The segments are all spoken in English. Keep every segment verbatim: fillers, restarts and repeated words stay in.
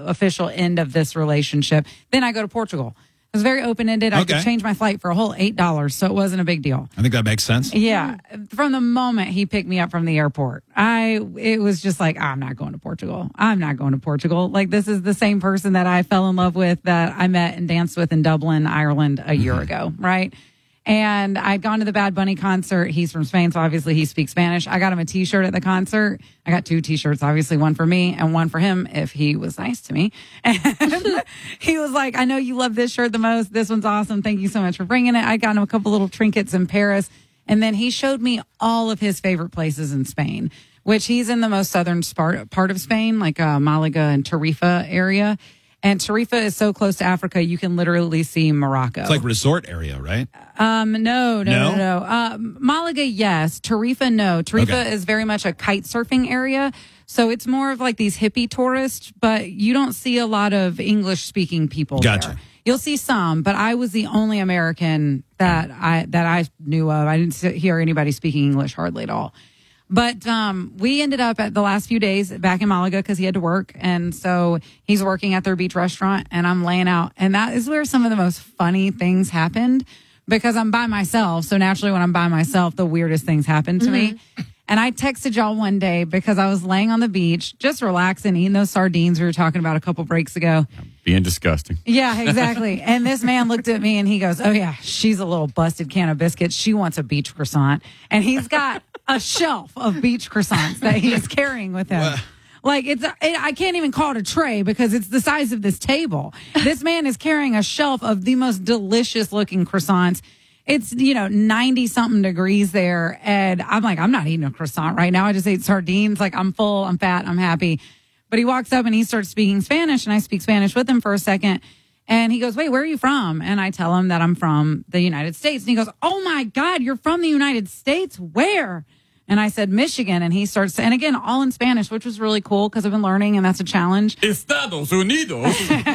official end of this relationship. Then I go to Portugal. It was very open-ended. I Okay. could change my flight for a whole eight dollars, so it wasn't a big deal. I think that makes sense. Yeah. From the moment he picked me up from the airport, I it was just like, I'm not going to Portugal. I'm not going to Portugal. Like, this is the same person that I fell in love with that I met and danced with in Dublin, Ireland a year ago, right? And I'd gone to the Bad Bunny concert. He's from Spain, so obviously he speaks Spanish. I got him a T-shirt at the concert. I got two T-shirts, obviously one for me and one for him if he was nice to me. And he was like, I know you love this shirt the most. This one's awesome. Thank you so much for bringing it. I got him a couple little trinkets in Paris. And then he showed me all of his favorite places in Spain, which he's in the most southern part, part of Spain, like uh, Malaga and Tarifa area. And Tarifa is so close to Africa, you can literally see Morocco. It's like resort area, right? Um, no, no, No? no, no. Uh, Malaga, yes. Tarifa, no. Tarifa Okay. is very much a kite surfing area. So it's more of like these hippie tourists, but you don't see a lot of English speaking people Gotcha. there. You'll see some, but I was the only American that I, that I knew of. I didn't hear anybody speaking English hardly at all. But um, we ended up at the last few days back in Malaga because he had to work. And so he's working at their beach restaurant and I'm laying out. And that is where some of the most funny things happened because I'm by myself. So naturally, when I'm by myself, the weirdest things happen to me. And I texted y'all one day because I was laying on the beach, just relaxing, eating those sardines we were talking about a couple breaks ago. Being disgusting. Yeah, exactly. And this man looked at me and he goes, oh, yeah, she's a little busted can of biscuits. She wants a beach croissant. And he's got a shelf of beach croissants that he's carrying with him. Like, it's, it, I can't even call it a tray because it's the size of this table. This man is carrying a shelf of the most delicious looking croissants. It's, you know, ninety something degrees there. And I'm like, I'm not eating a croissant right now. I just ate sardines. Like, I'm full, I'm fat, I'm happy. But he walks up and he starts speaking Spanish and I speak Spanish with him for a second. And he goes, wait, where are you from? And I tell him that I'm from the United States. And he goes, oh my God, you're from the United States? Where? And I said, Michigan. And he starts, and again, all in Spanish, which was really cool because I've been learning and that's a challenge. Estados Unidos.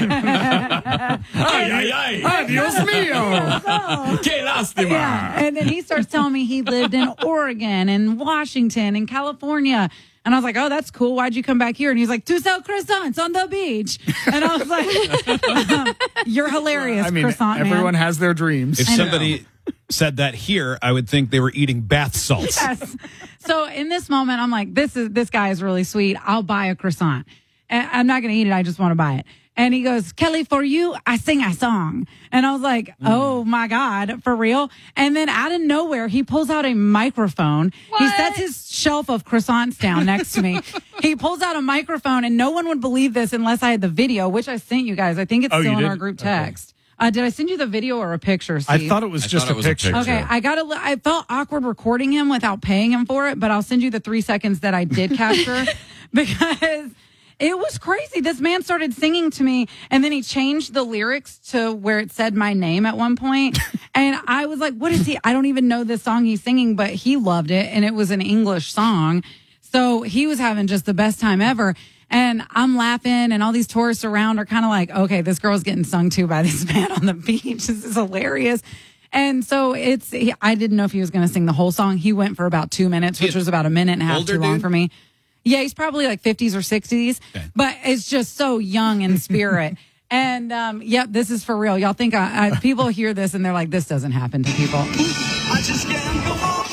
Ay, ay, ay. Ay, Dios mío. Qué lástima. Yeah. And then he starts telling me he lived in Oregon and Washington and California. And I was like, oh, that's cool. Why'd you come back here? And he's like, to sell croissants on the beach. And I was like, you're hilarious, I mean, croissant everyone man. has their dreams. If somebody said that here, I would think they were eating bath salts. Yes. So in this moment, I'm like, this is this guy is really sweet. I'll buy a croissant. And I'm not going to eat it. I just want to buy it. And he goes, Kelly, for you, I sing a song. And I was like, oh my God, for real? And then out of nowhere, he pulls out a microphone. He sets his shelf of croissants down next to me. He pulls out a microphone and no one would believe this unless I had the video, which I sent you guys. I think it's Oh, still you in did? our group Okay. text. Uh, did I send you the video or a picture, Steve? I thought it was I just thought a it was a picture. picture. Okay, I got to. I felt awkward recording him without paying him for it, but I'll send you the three seconds that I did capture because it was crazy. This man started singing to me, and then he changed the lyrics to where it said my name at one point, and I was like, "What is he? I don't even know this song he's singing," but he loved it, and it was an English song, so he was having just the best time ever. And I'm laughing, and all these tourists around are kind of like, okay, this girl's getting sung to by this man on the beach. This is hilarious. And so it's, he, I didn't know if he was going to sing the whole song. He went for about two minutes, which was about a minute and a half Older too long dude? for me. Yeah, he's probably like fifties or sixties, Okay. but it's just so young in spirit. And, um, yep, this is for real. Y'all think I, I, people hear this and they're like, this doesn't happen to people. I just can't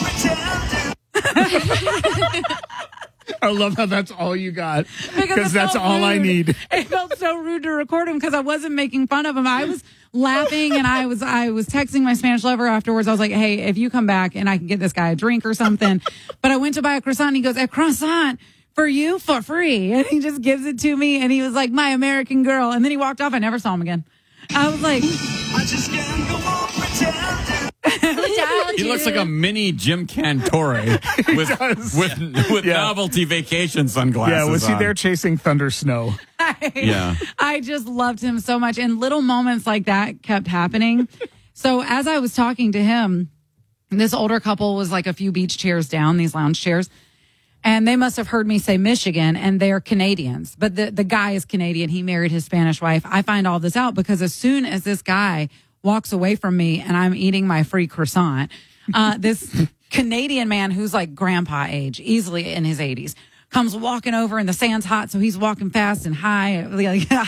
go on pretending. I love how that's all you got Because because it that's felt all I rude. need. It felt so rude to record him because I wasn't making fun of him. I was laughing and I was I was texting my Spanish lover afterwards. I was like, hey, if you come back and I can get this guy a drink or something. But I went to buy a croissant and he goes, a croissant for you for free. And he just gives it to me and he was like, my American girl. And then he walked off. I never saw him again. I was like, I just can't go on pretending. He looks like a mini Jim Cantore with with, with Yeah. novelty vacation sunglasses. Yeah, was he on. there chasing Thunder Snow? I, Yeah. I just loved him so much. And little moments like that kept happening. So as I was talking to him, this older couple was like a few beach chairs down, these lounge chairs. And they must have heard me say Michigan, and they're Canadians. But the, the guy is Canadian. He married his Spanish wife. I find all this out because as soon as this guy walks away from me and I'm eating my free croissant, uh, this Canadian man who's like grandpa age, easily in his eighties, comes walking over and the sand's hot. So he's walking fast and high, like,